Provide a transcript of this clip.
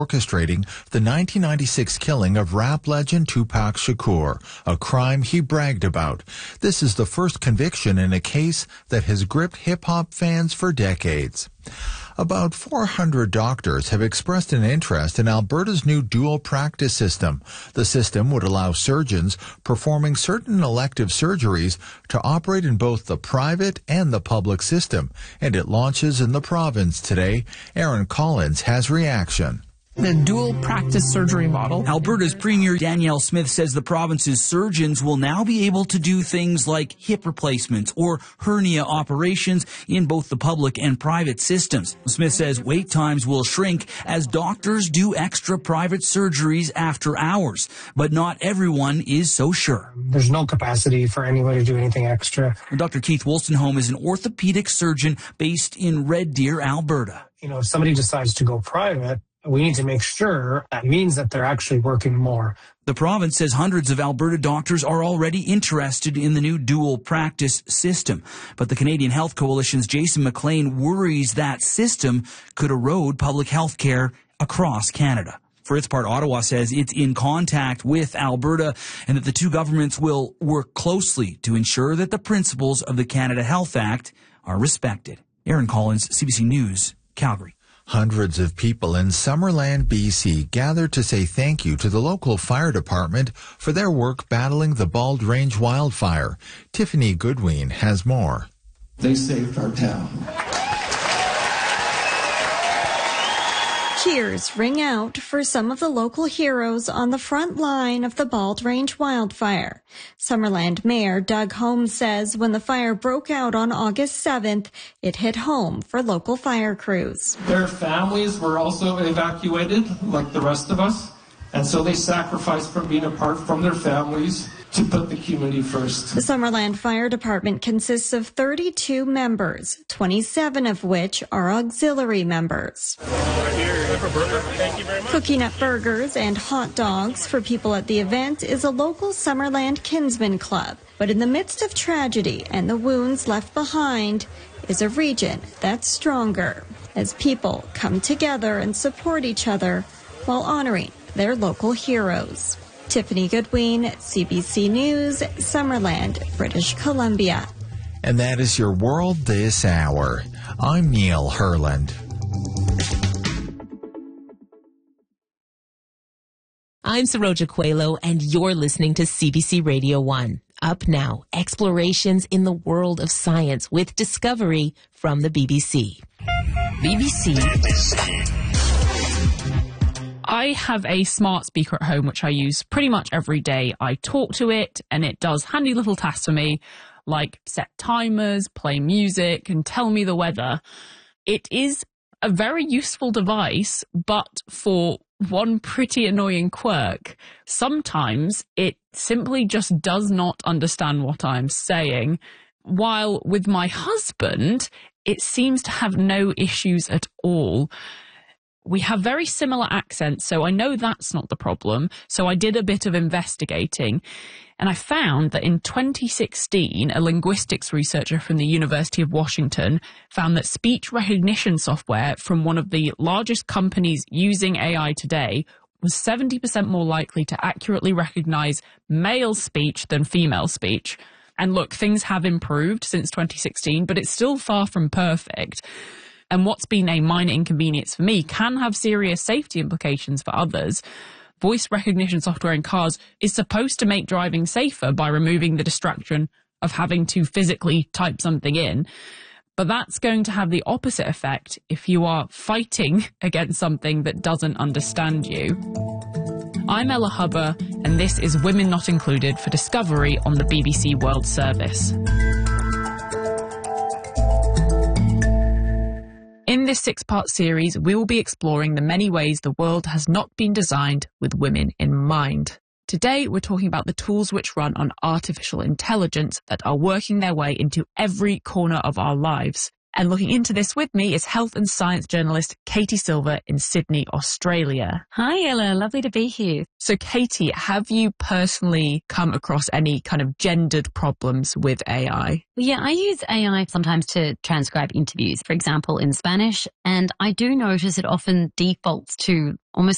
orchestrating the 1996 killing of rap legend Tupac Shakur, a crime he bragged about. This is the first conviction in a case that has gripped hip-hop fans for decades. About 400 doctors have expressed an interest in Alberta's new dual practice system. The system would allow surgeons performing certain elective surgeries to operate in both the private and the public system, and it launches in the province today. Aaron Collins has reaction. The dual practice surgery model. Alberta's Premier Danielle Smith says the province's surgeons will now be able to do things like hip replacements or hernia operations in both the public and private systems. Smith says wait times will shrink as doctors do extra private surgeries after hours, but not everyone is so sure. There's no capacity for anybody to do anything extra. Dr. Keith Wolstenholme is an orthopedic surgeon based in Red Deer, Alberta. If somebody decides to go private, we need to make sure that means that they're actually working more. The province says hundreds of Alberta doctors are already interested in the new dual practice system. But the Canadian Health Coalition's Jason McLean worries that system could erode public health care across Canada. For its part, Ottawa says it's in contact with Alberta and that the two governments will work closely to ensure that the principles of the Canada Health Act are respected. Aaron Collins, CBC News, Calgary. Hundreds of people in Summerland, BC gathered to say thank you to the local fire department for their work battling the Bald Range wildfire. Tiffany Goodwin has more. They saved our town. Cheers ring out for some of the local heroes on the front line of the Bald Range wildfire. Summerland Mayor Doug Holmes says when the fire broke out on August 7th, it hit home for local fire crews. Their families were also evacuated like the rest of us, and so they sacrificed from being apart from their families to put the community first. The Summerland Fire Department consists of 32 members, 27 of which are auxiliary members. Cooking up burgers and hot dogs for people at the event is a local Summerland Kinsman Club. But in the midst of tragedy and the wounds left behind is a region that's stronger as people come together and support each other while honoring their local heroes. Tiffany Goodwin, CBC News, Summerland, British Columbia. And that is your world this hour. I'm Neil Herland. I'm Saroja Coelho, and you're listening to CBC Radio 1. Up now, explorations in the world of science with Discovery from the BBC. BBC. I have a smart speaker at home, which I use pretty much every day. I talk to it, and it does handy little tasks for me, like set timers, play music, and tell me the weather. It is a very useful device, but for one pretty annoying quirk, sometimes it simply just does not understand what I'm saying, while with my husband, it seems to have no issues at all. We have very similar accents, so I know that's not the problem. So I did a bit of investigating, and I found that in 2016, a linguistics researcher from the University of Washington found that speech recognition software from one of the largest companies using AI today was 70% more likely to accurately recognize male speech than female speech. And look, things have improved since 2016, but it's still far from perfect. And what's been a minor inconvenience for me can have serious safety implications for others. Voice recognition software in cars is supposed to make driving safer by removing the distraction of having to physically type something in. But that's going to have the opposite effect if you are fighting against something that doesn't understand you. I'm Ella Hubber, and this is Women Not Included for Discovery on the BBC World Service. In this 6-part series, we will be exploring the many ways the world has not been designed with women in mind. Today, we're talking about the tools which run on artificial intelligence that are working their way into every corner of our lives. And looking into this with me is health and science journalist Katie Silver in Sydney, Australia. Hi, Ella. Lovely to be here. So, Katie, have you personally come across any kind of gendered problems with AI? Yeah, I use AI sometimes to transcribe interviews, for example, in Spanish, and I do notice it often defaults to almost